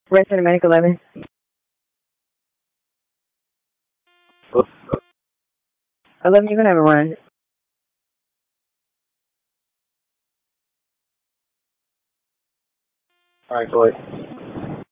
Rest Cinematic 11. 11, you're gonna have a run. Alright, go ahead.